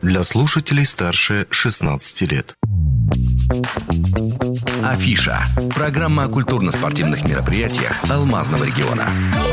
для слушателей старше 16 лет. Афиша. Программа о культурно-спортивных мероприятиях Алмазного региона.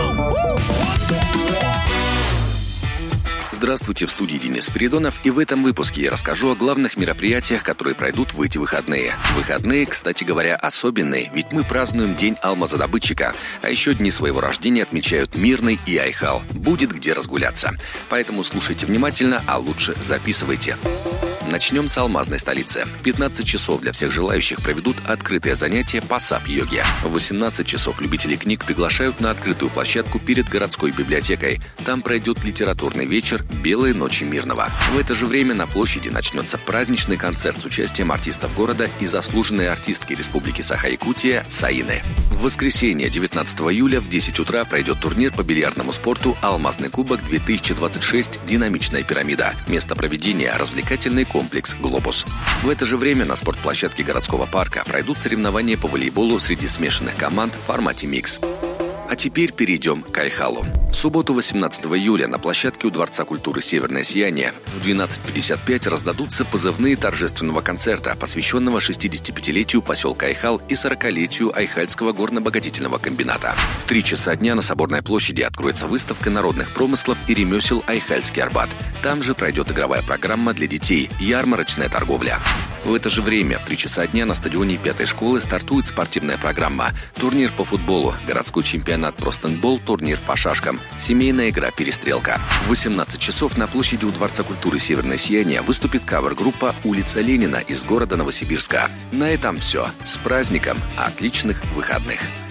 Здравствуйте, в студии Денис Спиридонов, и в этом выпуске я расскажу о главных мероприятиях, которые пройдут в эти выходные. Выходные, кстати говоря, особенные, ведь мы празднуем День алмазодобытчика, а еще дни своего рождения отмечают Мирный и Айхал. Будет где разгуляться. Поэтому слушайте внимательно, а лучше записывайте. Начнем с алмазной столицы. В 15 часов для всех желающих проведут открытое занятие по сап-йоге. В 18 часов любителей книг приглашают на открытую площадку перед городской библиотекой. Там пройдет литературный вечер «Белые ночи Мирного». В это же время на площади начнется праздничный концерт с участием артистов города и заслуженной артистки Республики Саха-Якутия Саины. В воскресенье, 19 июля в 10 утра пройдет турнир по бильярдному спорту «Алмазный кубок-2026. Динамичная пирамида». Место проведения – развлекательный комплекс «Глобус». В это же время на спортплощадке городского парка пройдут соревнования по волейболу среди смешанных команд в формате микс. А теперь перейдем к Айхалу. В субботу, 18 июля, на площадке у Дворца культуры «Северное сияние» в 12:55 раздадутся позывные торжественного концерта, посвященного 65-летию поселка Айхал и 40-летию Айхальского горно-обогатительного комбината. В 3 часа дня на Соборной площади откроется выставка народных промыслов и ремесел «Айхальский Арбат». Там же пройдет игровая программа для детей «Ярмарочная торговля». В это же время, в 3 часа дня, на стадионе 5-й школы стартует спортивная программа. Турнир по футболу, городской чемпионат по стендбол, турнир по шашкам, семейная игра «Перестрелка». В 18 часов на площади у Дворца культуры «Северное сияние» выступит кавер-группа «Улица Ленина» из города Новосибирска. На этом все. С праздником! Отличных выходных!